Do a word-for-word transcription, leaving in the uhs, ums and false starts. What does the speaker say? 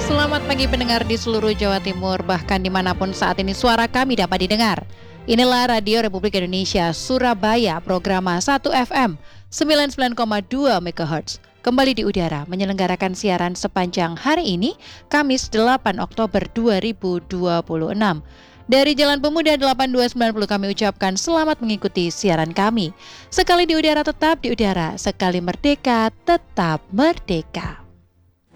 Selamat pagi pendengar di seluruh Jawa Timur, bahkan dimanapun saat ini suara kami dapat didengar. Inilah Radio Republik Indonesia Surabaya, program satu F M sembilan puluh sembilan koma dua megahertz. Kembali di udara menyelenggarakan siaran sepanjang hari ini, Kamis delapan Oktober dua ribu dua puluh enam. Dari Jalan Pemuda delapan dua sembilan nol kami ucapkan selamat mengikuti siaran kami. Sekali di udara tetap di udara, sekali merdeka tetap merdeka.